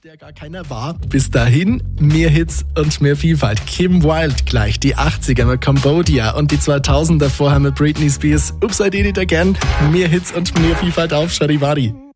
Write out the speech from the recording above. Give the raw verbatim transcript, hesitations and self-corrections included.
der gar keiner war. Bis dahin mehr Hits und mehr Vielfalt. Kim Wilde gleich, die achtziger mit Cambodia und die zweitausender vorher mit Britney Spears. Ups, I did it again. Mehr Hits und mehr Vielfalt auf Charivari.